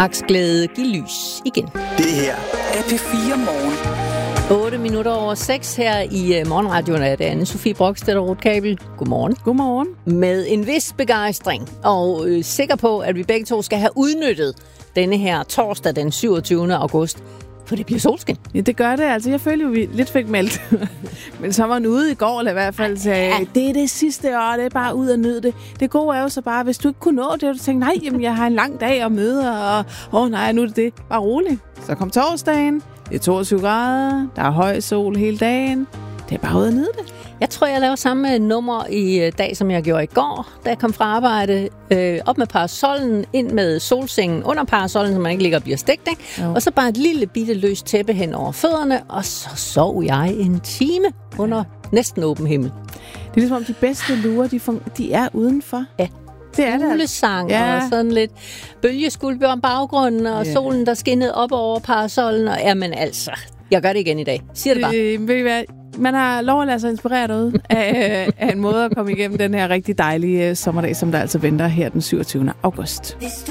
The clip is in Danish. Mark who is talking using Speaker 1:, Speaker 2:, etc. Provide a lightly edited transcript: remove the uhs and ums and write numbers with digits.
Speaker 1: Aksglæde, giv lys igen.
Speaker 2: Det her er P4 Morgen.
Speaker 1: 8 minutter over 6 her i Morgenradioen er det Anne-Sophie Brokstedt og Rotkabel. Godmorgen.
Speaker 3: Godmorgen.
Speaker 1: Med en vis begejstring og sikker på, at vi begge to skal have udnyttet denne her torsdag den 27. august. For det bliver solskin.
Speaker 3: Ja, det gør det. Altså, jeg følte jo, vi lidt fik meldt. Men så var han ude i går, eller i hvert fald sagde, det er det sidste år, det er bare ud og nyde det. Det gode er jo så bare, hvis du ikke kunne nå det, og du tænkte, nej, jamen, jeg har en lang dag at møde, og nej, nu er det. Bare roligt. Så kom torsdagen, det er 22 grader, der er høj sol hele dagen. Det er bare ud at nyde det.
Speaker 1: Jeg tror, jeg laver samme nummer i dag, som jeg gjorde i går, da jeg kom fra arbejde. Op med parasollen, ind med solsengen under parasollen, så man ikke ligger og bliver stegt. Og så bare et lille bitte løst tæppe hen over fødderne, og så sov jeg en time under næsten åben himmel.
Speaker 3: Det er ligesom om de bedste lurer, de er udenfor.
Speaker 1: Ja.
Speaker 3: Det er det.
Speaker 1: Fuglesang og sådan lidt bølgeskulp om baggrunden, og solen, der skinnede op over parasollen. Og jamen altså, jeg gør det igen i dag. Siger det bare.
Speaker 3: Man har lov at lade sig inspirere derude af en måde at komme igennem den her rigtig dejlige sommerdag, som der altså venter her den 27. august.